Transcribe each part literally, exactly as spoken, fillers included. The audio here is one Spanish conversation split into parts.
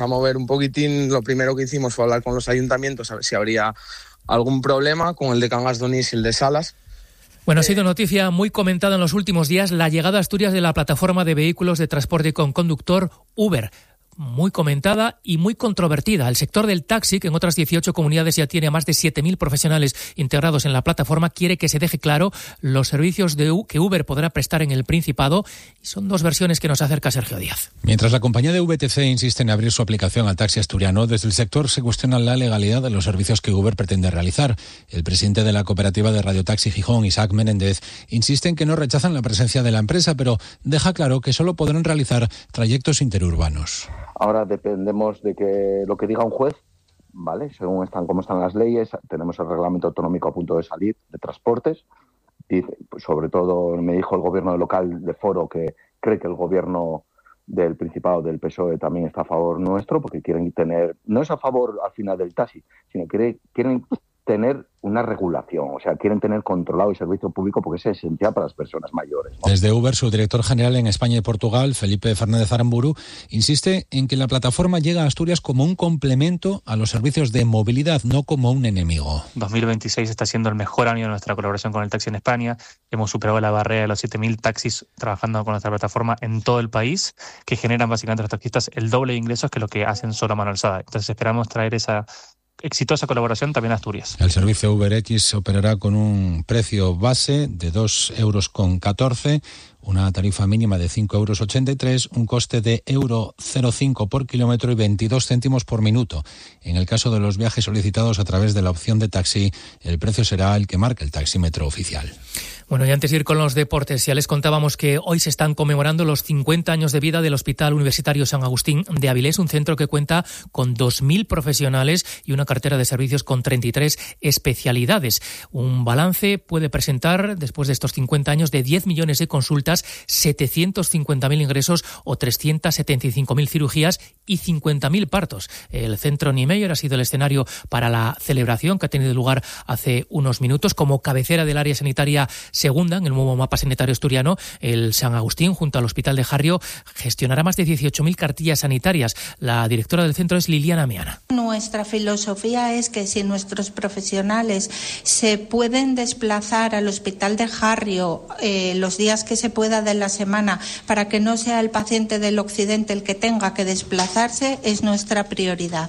A mover un poquitín, lo primero que hicimos fue hablar con los ayuntamientos a ver si habría algún problema con el de Cangas de Onís y el de Salas. Bueno, ha sido noticia muy comentada en los últimos días la llegada a Asturias de la plataforma de vehículos de transporte con conductor Uber. Muy comentada y muy controvertida. El sector del taxi, que en otras dieciocho comunidades ya tiene a más de siete mil profesionales integrados en la plataforma, quiere que se deje claro los servicios de U que Uber podrá prestar en el Principado. Y son dos versiones que nos acerca Sergio Díaz. Mientras la compañía de V T C insiste en abrir su aplicación al taxi asturiano, desde el sector se cuestiona la legalidad de los servicios que Uber pretende realizar. El presidente de la cooperativa de Radiotaxi Gijón, Isaac Menéndez, insiste en que no rechazan la presencia de la empresa, pero deja claro que solo podrán realizar trayectos interurbanos. Ahora dependemos de que lo que diga un juez, ¿vale? Según están como están las leyes, tenemos el reglamento autonómico a punto de salir de transportes. Y sobre todo me dijo el gobierno local de Foro que cree que el gobierno del Principado del P S O E también está a favor nuestro, porque quieren tener, no es a favor al final del taxi, sino que quieren tener una regulación, o sea, quieren tener controlado el servicio público porque es esencial para las personas mayores, ¿no? Desde Uber, su director general en España y Portugal, Felipe Fernández Aramburu, insiste en que la plataforma llega a Asturias como un complemento a los servicios de movilidad, no como un enemigo. dos mil veintiséis está siendo el mejor año de nuestra colaboración con el taxi en España. Hemos superado la barrera de los siete mil taxis trabajando con nuestra plataforma en todo el país, que generan básicamente a los taxistas el doble de ingresos que lo que hacen solo a mano alzada. Entonces esperamos traer esa exitosa colaboración también a Asturias. El servicio UberX operará con un precio base de dos euros con catorce, una tarifa mínima de cinco euros ochenta y tres, un coste de euro cero coma cinco por kilómetro y veintidós céntimos por minuto. En el caso de los viajes solicitados a través de la opción de taxi, el precio será el que marca el taxímetro oficial. Bueno, y antes de ir con los deportes, ya les contábamos que hoy se están conmemorando los cincuenta años de vida del Hospital Universitario San Agustín de Avilés, un centro que cuenta con dos mil profesionales y una cartera de servicios con treinta y tres especialidades. Un balance puede presentar, después de estos cincuenta años, de diez millones de consultas, setecientos cincuenta mil ingresos o trescientas setenta y cinco mil cirugías y cincuenta mil partos. El centro Niemeyer ha sido el escenario para la celebración que ha tenido lugar hace unos minutos. Como cabecera del área sanitaria segunda en el nuevo mapa sanitario asturiano, el San Agustín, junto al Hospital de Jarrio, gestionará más de dieciocho mil cartillas sanitarias. La directora del centro es Liliana Meana. Nuestra filosofía es que si nuestros profesionales se pueden desplazar al Hospital de Jarrio eh, los días que se pueda de la semana, para que no sea el paciente del occidente el que tenga que desplazarse, es nuestra prioridad.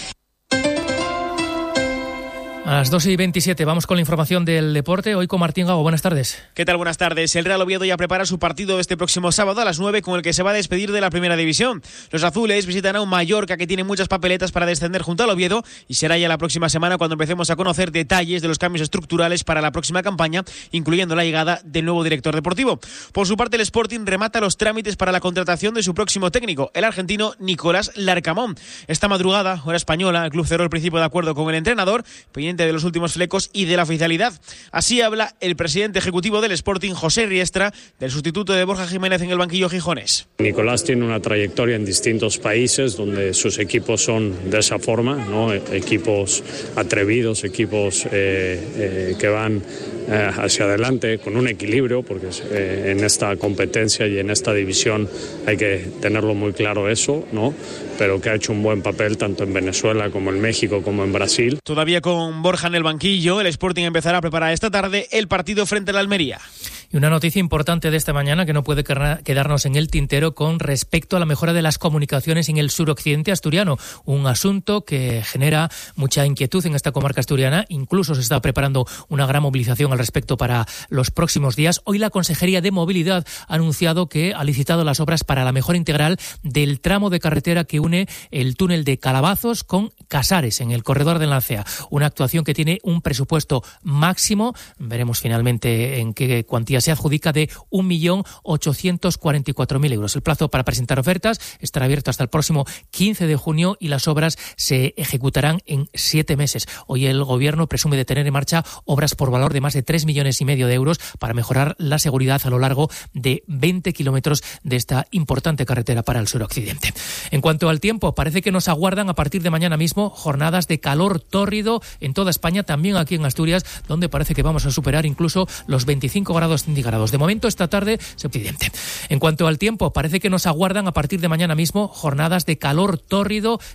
A las dos y veintisiete vamos con la información del deporte. Hoy con Martín Gago. Buenas tardes. ¿Qué tal? Buenas tardes. El Real Oviedo ya prepara su partido este próximo sábado a las nueve, con el que se va a despedir de la Primera División. Los azules visitan a un Mallorca que tiene muchas papeletas para descender junto al Oviedo, y será ya la próxima semana cuando empecemos a conocer detalles de los cambios estructurales para la próxima campaña, incluyendo la llegada del nuevo director deportivo. Por su parte, el Sporting remata los trámites para la contratación de su próximo técnico, el argentino Nicolás Larcamón. Esta madrugada, hora española, el club cerró el principio de acuerdo con el entrenador, pendiente de los últimos flecos y de la oficialidad. Así habla el presidente ejecutivo del Sporting, José Riestra, del sustituto de Borja Jiménez en el banquillo gijonés. Nicolás tiene una trayectoria en distintos países donde sus equipos son de esa forma, ¿no? Equipos atrevidos, equipos eh, eh, que van eh, hacia adelante con un equilibrio, porque eh, en esta competencia y en esta división hay que tenerlo muy claro eso, ¿no? Pero que ha hecho un buen papel tanto en Venezuela como en México como en Brasil. Todavía con Borja en el banquillo, el Sporting empezará a preparar esta tarde el partido frente al Almería. Y una noticia importante de esta mañana que no puede quedarnos en el tintero con respecto a la mejora de las comunicaciones en el suroccidente asturiano, un asunto que genera mucha inquietud en esta comarca asturiana. Incluso se está preparando una gran movilización al respecto para los próximos días. Hoy la Consejería de Movilidad ha anunciado que ha licitado las obras para la mejora integral del tramo de carretera que une el túnel de Calabazos con Casares en el corredor de Lancea. Una actuación que tiene un presupuesto máximo, veremos finalmente en qué cuantía se adjudica, de un millón ochocientos cuarenta y cuatro mil euros. El plazo para presentar ofertas estará abierto hasta el próximo quince de junio y las obras se ejecutarán en siete meses. Hoy el Gobierno presume de tener en marcha obras por valor de más de tres millones y medio de euros para mejorar la seguridad a lo largo de veinte kilómetros de esta importante carretera para el suroccidente. En cuanto al tiempo, parece que nos aguardan a partir de mañana mismo jornadas de calor tórrido en toda España, también aquí en Asturias, donde parece que vamos a superar incluso los veinticinco grados centígrados. De momento, esta tarde, subsidente. En cuanto al tiempo, parece que nos aguardan a partir de mañana mismo jornadas de calor tórrido